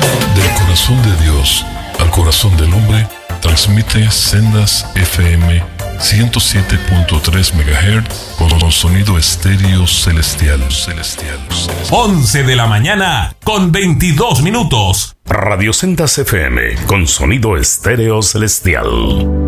Del corazón de Dios al corazón del hombre, transmite Sendas FM 107.3 MHz con sonido estéreo celestial. 11 de la mañana con 22 minutos. Radio Sendas FM con sonido estéreo celestial.